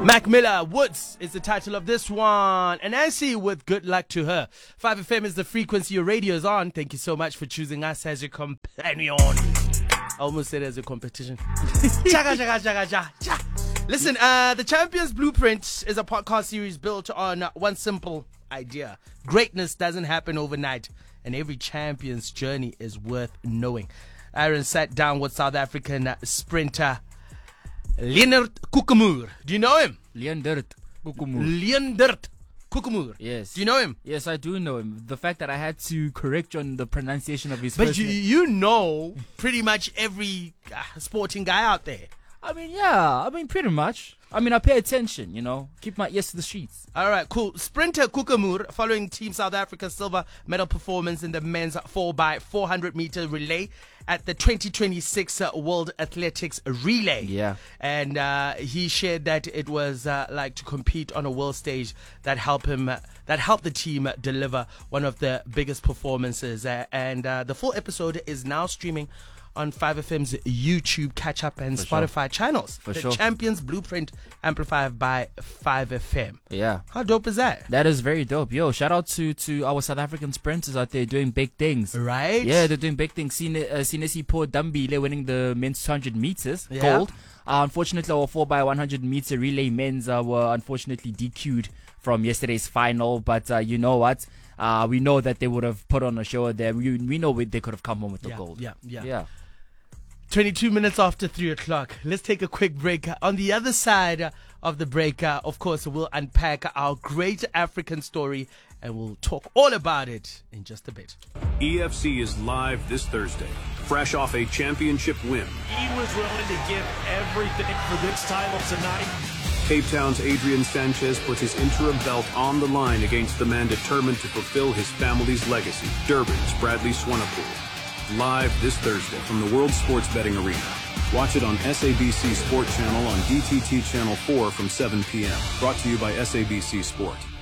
Mac Miller Woods is the title of this one. And Nancy with good luck to her. 5FM is the frequency your radio is on. Thank you so much for choosing us as your companion. I almost said as a competition. Listen, the Champions Blueprint is a podcast series built on one simple idea. Greatness doesn't happen overnight, and every champion's journey is worth knowing. Aaron sat down with South African sprinter Leonard Kukemoer. Do you know him? Leonard Kukemoer. Leonard Kukemoer. Yes. Do you know him? Yes, I do know him. The fact that I had to correct you on the pronunciation of his But first name. you know pretty much every sporting guy out there. I mean, yeah. I mean, pretty much. I mean, I pay attention, you know. Keep my ears to the streets. All right, cool. Sprinter Kukemoer, following Team South Africa's silver medal performance in the men's 4x400 meter relay at the 2026 World Athletics Relay. Yeah. And he shared that it was like to compete on a world stage that helped the team deliver one of the biggest performances. And the full episode is now streaming on 5FM's YouTube catch-up and Spotify channels. The Champions Blueprint amplified by 5FM. Yeah. How dope is that? That is very dope. Yo, shout out to our South African sprinters out there doing big things. Right? Yeah, they're doing big things. Sinesi Poor Dambile winning the men's 200 meters, gold. Unfortunately, our 4x100 meter relay men's were unfortunately DQ'd from yesterday's final. But you know what? We know that they would have put on a show there. We know they could have come home with the gold. Yeah. 22 minutes after 3 o'clock. Let's take a quick break. On the other side of the break, of course, we'll unpack our great African story and we'll talk all about it in just a bit. EFC is live this Thursday, fresh off a championship win. He was willing to give everything for this title tonight. Cape Town's Adrian Sanchez puts his interim belt on the line against the man determined to fulfill his family's legacy, Durban's Bradley Swanepoel. Live this Thursday from the World Sports Betting Arena. Watch it on SABC Sport Channel on DTT Channel 4 from 7 p.m. Brought to you by SABC Sport.